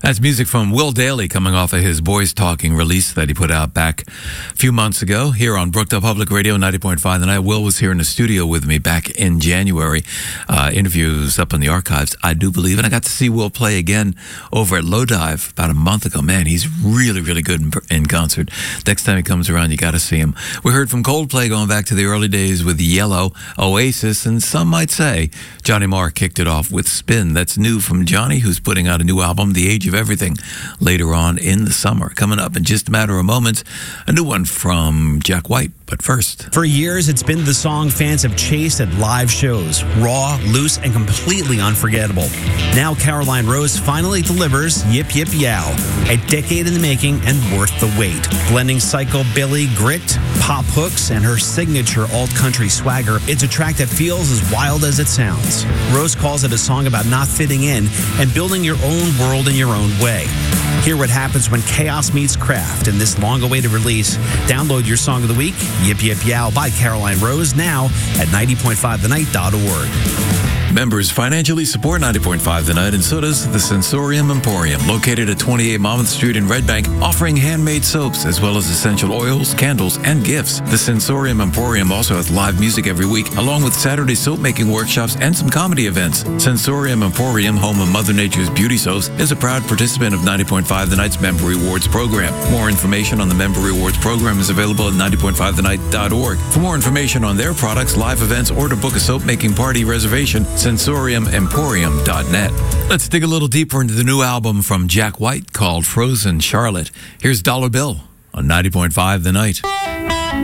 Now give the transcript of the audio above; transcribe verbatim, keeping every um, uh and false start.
That's music from Will Dailey coming off of his Boys Talking release that he put out back a few months ago here on Brookdale Public Radio ninety point five The Night. Will was here in the studio with me back in January. Uh, interviews up in the archives, I do believe. And I got to see Will play again over at Low Dive about a month ago. Man, he's really, really good in, in concert. Next time he comes around, you got to see him. We heard from Coldplay going back to the early days with Yellow, Oasis, and some might say Johnny Marr kicked it off with Spin. That's new from Johnny, who's putting out a new album, The Age of Everything, later on in the summer. Coming up in just a matter of moments, a new one from Jack White. But first, for years, it's been the song fans have chased at live shows. Raw, loose, and completely unforgettable. Now Caroline Rose finally delivers Yip Yip Yow, a decade in the making and worth the wait. Blending psychobilly, grit, pop hooks, and her signature alt-country swagger, it's a track that feels as wild as it sounds. Rose calls it a song about not fitting in and building your own world in your own way. Hear what happens when chaos meets craft in this long-awaited release. Download your song of the week, Yip Yip Yow by Caroline Rose, now at ninety point five the night dot org. Members financially support ninety point five The Night, and so does the Sensorium Emporium, located at twenty-eight Monmouth Street in Red Bank, offering handmade soaps as well as essential oils, candles, and gifts. The Sensorium Emporium also has live music every week, along with Saturday soap-making workshops and some comedy events. Sensorium Emporium, home of Mother Nature's beauty soaps, is a proud participant of ninety point five The Night's Member Rewards program. More information on the Member Rewards program is available at ninety point five the night dot org. For more information on their products, live events, or to book a soap-making party reservation, sensorium emporium dot net. Let's dig a little deeper into the new album from Jack White called Frozen Charlotte. Here's Dollar Bill on ninety point five The Night.